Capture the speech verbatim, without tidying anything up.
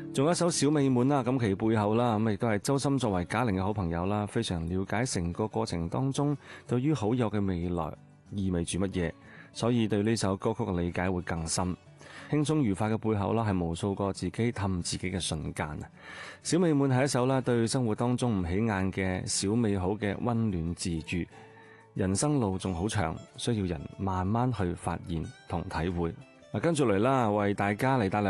仲有一首小美滿啦，咁其背後啦，咁亦都係周深作為賈玲嘅好朋友啦，非常了解成個過程當中對於好友嘅未來意味住乜嘢，所以對呢首歌曲嘅理解會更深。輕鬆愉快嘅背後啦，係無數個自己氹自己嘅瞬間啊！小美滿係一首啦，對生活當中唔起眼嘅小美好嘅溫暖治癒。人生路仲好長，需要人慢慢去發現同體會。嗱，跟住嚟啦，為大家嚟帶來